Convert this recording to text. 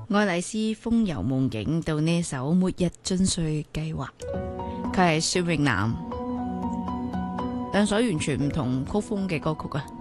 愛麗絲風遊夢境到呢首《末日進睡計劃》，佢係薛永南，兩首完全唔同曲風嘅歌曲啊！